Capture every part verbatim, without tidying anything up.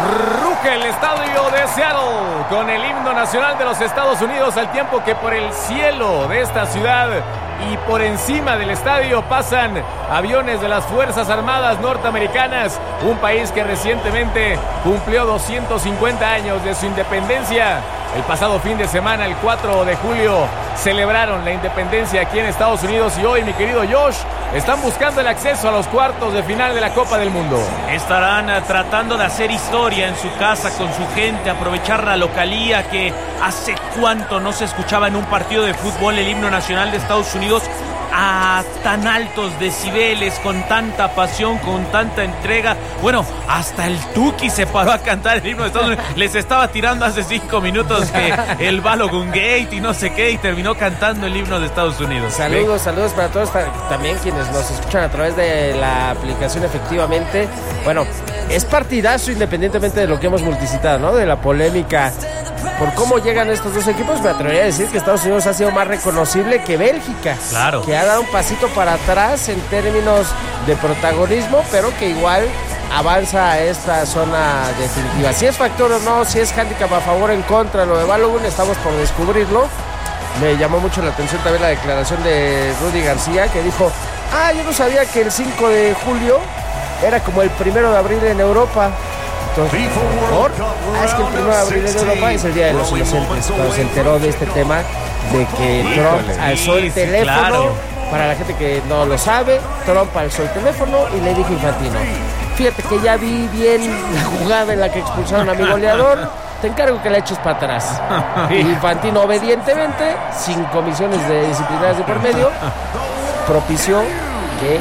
ruge el estadio de Seattle con el himno nacional de los Estados Unidos, al tiempo que por el cielo de esta ciudad y por encima del estadio pasan aviones de las Fuerzas Armadas norteamericanas, un país que recientemente cumplió doscientos cincuenta años de su independencia. El pasado fin de semana, el cuatro de julio, celebraron la independencia aquí en Estados Unidos y hoy, mi querido Josh, están buscando el acceso a los cuartos de final de la Copa del Mundo. Estarán uh, tratando de hacer historia en su casa con su gente, aprovechar la localía que hace cuánto no se escuchaba en un partido de fútbol el himno nacional de Estados Unidos a tan altos decibeles, con tanta pasión, con tanta entrega. Bueno, hasta el Tuki se paró a cantar el himno de Estados Unidos. Les estaba tirando hace cinco minutos que el Balogun Gate y no sé qué, y terminó cantando el himno de Estados Unidos. Saludos, saludos para todos, también quienes nos escuchan a través de la aplicación. Efectivamente, bueno, es partidazo independientemente de lo que hemos multicitado, ¿no? De la polémica por cómo llegan estos dos equipos. Me atrevería a decir que Estados Unidos ha sido más reconocible que Bélgica. Claro. Que ha dado un pasito para atrás en términos de protagonismo, pero que igual avanza a esta zona definitiva. Si es factor o no, si es handicap a favor o en contra, lo de Balogun, estamos por descubrirlo. Me llamó mucho la atención también la declaración de Rudy García, que dijo: ah, yo no sabía que el cinco de julio era como el primero de abril en Europa. Entonces, ¿por? Ah, es que el primero de abril en Europa es el Día de los Inocentes. Cuando se enteró de este tema, de que Trump alzó el teléfono, claro. Para la gente que no lo sabe, Trump alzó el teléfono y le dijo a Infantino: fíjate que ya vi bien la jugada en la que expulsaron a mi goleador, te encargo que la eches para atrás. Y Infantino, obedientemente, sin comisiones de disciplinarias de por medio, propició que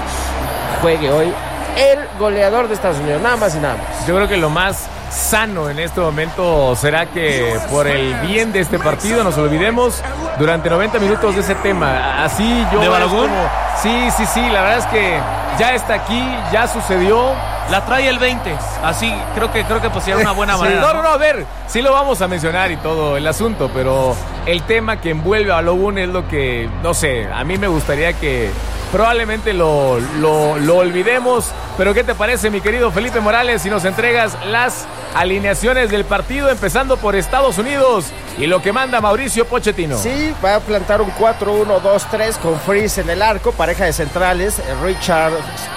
juegue hoy el goleador de Estados Unidos, nada más y nada más. Yo creo que lo más sano en este momento será que, por el bien de este partido, nos olvidemos durante noventa minutos de ese tema. Así yo... ¿De Balogun? Como, sí, sí, sí, la verdad es que ya está aquí, ya sucedió. La trae el veinte, así creo que creo que pues sería una buena manera. Sí, no, no, no, a ver, sí lo vamos a mencionar y todo el asunto, pero el tema que envuelve a Balogun es lo que, no sé, a mí me gustaría que probablemente lo, lo, lo olvidemos. Pero ¿qué te parece, mi querido Felipe Morales, si nos entregas las alineaciones del partido, empezando por Estados Unidos y lo que manda Mauricio Pochettino? Sí, va a plantar un cuatro uno dos tres con Freeze en el arco, pareja de centrales, Richard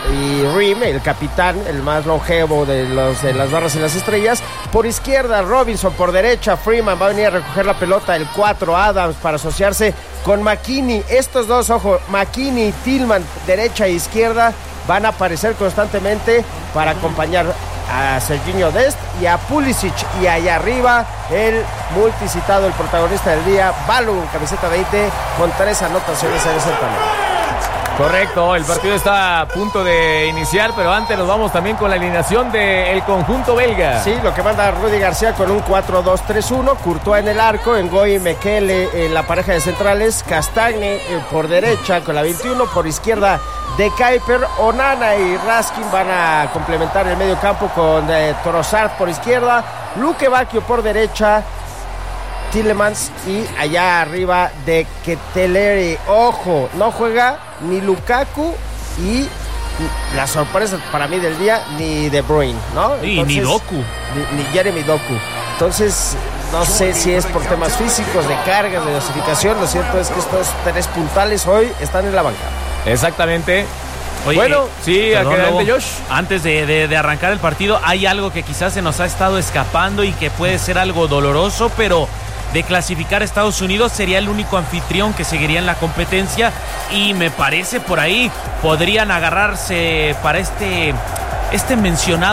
y Ream, el capitán, el más longevo de, los, de las barras y las estrellas. Por izquierda, Robinson, por derecha, Freeman va a venir a recoger la pelota, el cuatro, Adams, para asociarse con McKinney. Estos dos, ojo, McKinney y Tillman, derecha e izquierda, van a aparecer constantemente para acompañar a Sergiño Dest y a Pulisic. Y allá arriba, el multicitado, el protagonista del día, Balogun, camiseta veinte, con tres anotaciones en ese torneo. Correcto, el partido está a punto de iniciar, pero antes nos vamos también con la alineación del conjunto belga. Sí, lo que manda Rudy García con un cuatro dos tres uno, Courtois en el arco, Ngoy y Mekele en la pareja de centrales, Castagne eh, por derecha con la veintiuno, por izquierda De Kuyper, Onana y Raskin van a complementar el medio campo con eh, Trossard por izquierda, Luque Bacchio por derecha, Tielemans y allá arriba de Keteleri. Ojo, no juega ni Lukaku y la sorpresa para mí del día, ni De Bruyne, ¿no? Y ni Doku. Ni, ni Jeremy Doku. Entonces, no sé si es por temas físicos, de cargas, de dosificación. Lo cierto es que estos tres puntales hoy están en la banca. Exactamente. Oye, bueno, sí, perdón, adelante, Josh. Antes de, de, de arrancar el partido, hay algo que quizás se nos ha estado escapando y que puede ser algo doloroso, pero de clasificar a Estados Unidos sería el único anfitrión que seguiría en la competencia, y me parece por ahí podrían agarrarse para este, este mencionado